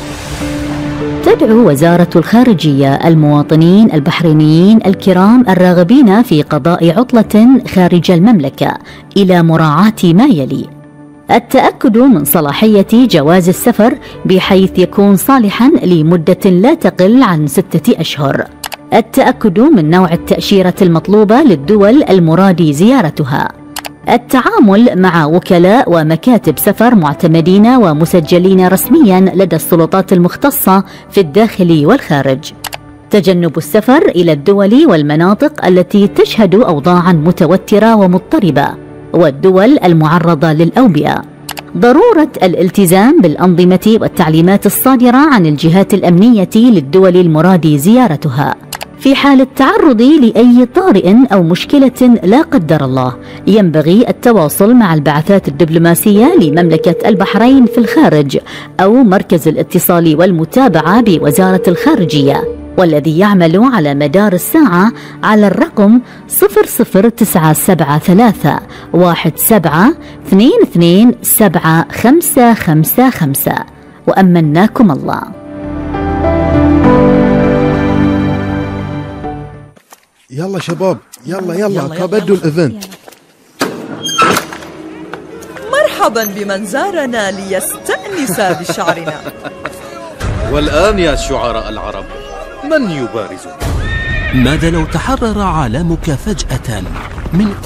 تدعو وزارة الخارجية المواطنين البحرينيين الكرام الراغبين في قضاء عطلة خارج المملكة إلى مراعاة ما يلي: التأكد من صلاحية جواز السفر بحيث يكون صالحا لمدة لا تقل عن 6 أشهر، التأكد من نوع التأشيرة المطلوبة للدول المراد زيارتها، التعامل مع وكلاء ومكاتب سفر معتمدين ومسجلين رسميا لدى السلطات المختصة في الداخل والخارج، تجنب السفر إلى الدول والمناطق التي تشهد أوضاعا متوترة ومضطربة والدول المعرضة للأوبئة، ضرورة الالتزام بالأنظمة والتعليمات الصادرة عن الجهات الأمنية للدول المراد زيارتها. في حال التعرض لأي طارئ أو مشكلة لا قدر الله، ينبغي التواصل مع البعثات الدبلوماسية لمملكة البحرين في الخارج أو مركز الاتصال والمتابعة بوزارة الخارجية، والذي يعمل على مدار الساعة على الرقم 00973 17 22 7555. وأمناكم الله. يلا شباب، يلا تبدوا الايفنت. مرحبا بمن زارنا ليستأنس بشعرنا. والآن يا شعراء العرب، من يبارز؟ ماذا لو تحرر عالمك فجأة من